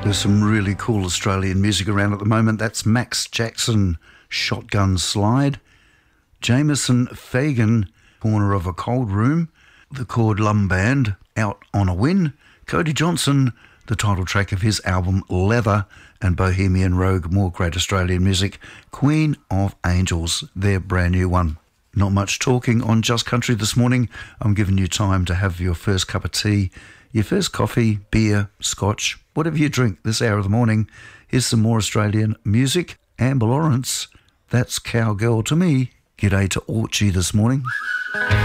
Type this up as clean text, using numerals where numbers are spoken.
There's some really cool Australian music around at the moment. That's Max Jackson, Shotgun Slide. Jameson Fagan, Corner of a Cold Room. The Cord Lum Band, Out on a Win. Cody Johnson, the title track of his album Leather. And Bohemian Rogue, more great Australian music. Queen of Angels, their brand new one. Not much talking on Just Country this morning. I'm giving you time to have your first cup of tea, your first coffee, beer, scotch, whatever you drink this hour of the morning. Here's some more Australian music. Amber Lawrence, That's Cowgirl to Me. G'day to Orchie this morning.